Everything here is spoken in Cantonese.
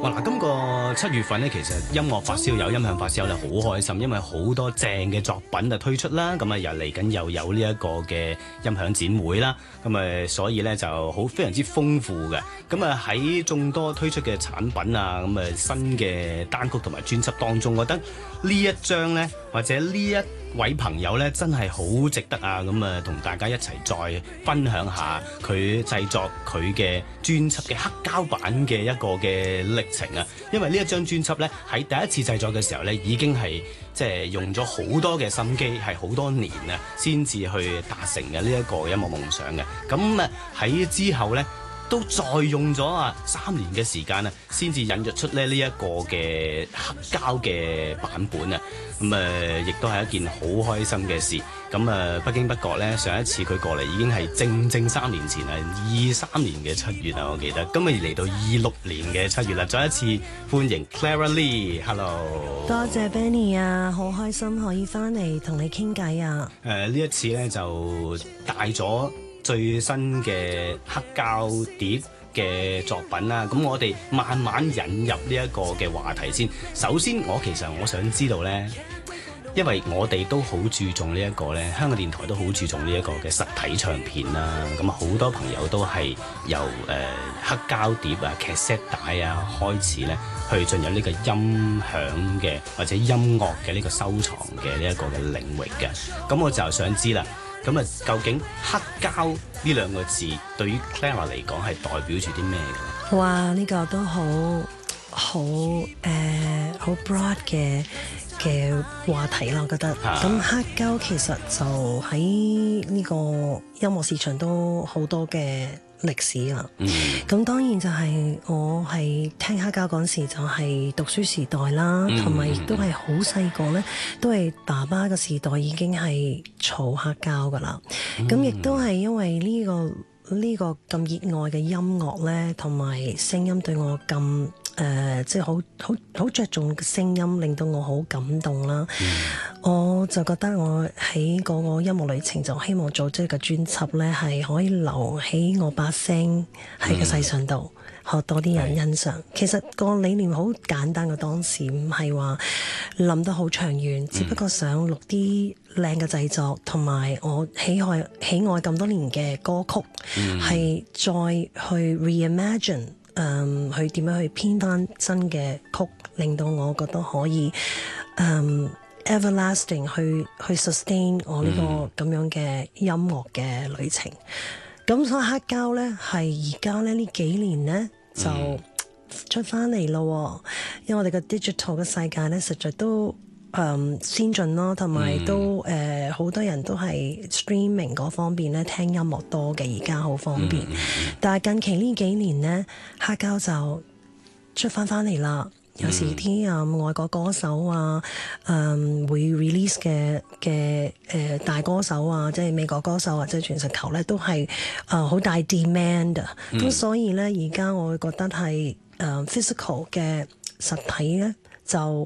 哇！嗱，今個7月份咧，其實音樂發燒友、音響發燒友咧好開心，因為好多正嘅作品就推出啦。咁啊，又嚟緊又有呢一個嘅音響展會啦。咁啊，所以咧就非常之豐富嘅。咁啊，喺眾多推出嘅產品啊，咁啊新嘅單曲同埋專輯當中，我覺得呢一張咧或者呢一位朋友咧真係好值得啊！咁啊，同大家一齊再分享下佢製作佢嘅專輯嘅黑膠版嘅一個嘅歷程啊！因為呢一張專輯咧喺第一次製作嘅時候咧，已經係即係用咗好多嘅心機，係好多年啊，先至去達成嘅呢一個音樂夢想嘅。咁啊喺之後咧，都再用咗3年嘅時間啊，先至引入出咧呢一個嘅黑膠嘅版本啊。咁亦都係一件好開心嘅事。咁不經不覺咧，上一次佢過嚟已經係正3年前啊，23年嘅7月啊，我記得。今日嚟到26年嘅7月啦，再一次歡迎 Clara Lee。Hello， 多謝 Benny 啊，好開心可以翻嚟同你傾偈啊。 呢一次咧就帶咗最新嘅黑膠碟嘅作品啦，咁我哋慢慢引入呢一個嘅話題先。首先，其實我想知道呢，因為我哋都好注重呢一個呢，香港電台都好注重呢一個嘅實體唱片啦。咁好多朋友都係由黑膠碟啊、cassette 帶啊開始呢，去進入呢個音響嘅或者音樂嘅呢個收藏嘅呢一個嘅領域嘅。咁我就想知啦。咁究竟黑膠呢兩個字對於 Clara 嚟講係代表住啲咩嘅咧？ 哇！呢個都好 broad 嘅話題啦，我覺得。咁黑膠其實就喺呢個音樂市場都好多嘅歷史啦。咁當然就係我係聽黑膠嗰陣時就係讀書時代啦，同埋亦都係好細個咧，都係爸爸嘅時代已經係儲黑膠噶啦。咁亦都係因為呢個咁熱愛嘅音樂咧，同埋聲音對我咁即係好着重嘅聲音，令到我好感動啦。我就覺得我喺嗰個音樂旅程就希望做這個專輯咧，係可以留起我把聲喺個世上度，學多啲人欣賞。其實個理念好簡單嘅，當時唔係話諗得好長遠，只不過想錄啲靚嘅製作，同埋我喜愛咁多年嘅歌曲，係再去 reimagine。去點樣去編翻新嘅曲，令到我覺得可以everlasting 去 sustain 我呢個咁樣嘅音樂嘅旅程。咁所以黑膠咧係而家咧呢幾年咧就出翻嚟咯，因為我哋嘅 digital 嘅世界咧實在都先進咯，同埋都好多人都係 streaming 嗰方面咧聽音樂多嘅，而家好方便。但係近期呢幾年咧，黑膠就出翻嚟啦。有時啲外國歌手啊，會 release 嘅大歌手啊，即係美國歌手或者全球球咧，都係好大 demand 啊。咁所以咧，而家我會覺得係physical 嘅實體咧就